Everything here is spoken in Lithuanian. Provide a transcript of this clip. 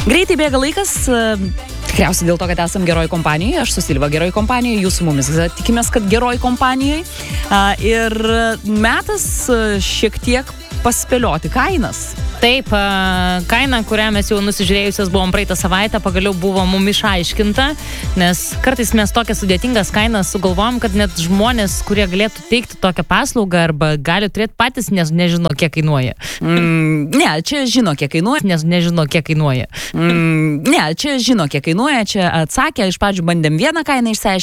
Greitai bėga laikas, tikriausiai dėl to, kad esam geroj kompanijoje, aš su Silva geroj kompanijoje, jūs su mumis tikimės, kad geroj kompanijoje. Ir metas šiek tiek paspėlioti kainas. Taip, kaina, kurią mes jau nusižiūrėjusios buvom praeitą savaitę, pagaliau buvo mum išaiškinta, nes kartais mes tokias sudėtingas kainas sugalvojom, kad net žmonės, kurie galėtų teikti tokią paslaugą arba gali turėti patys, nes nežino, kiek kainuoja. Ne, čia žino, kiek kainuoja. Nes nežino, kiek kainuoja. Ne, čia žino, kiek kainuoja. Čia atsakė, iš pradžių bandėm vieną kainą išsiaiškinti.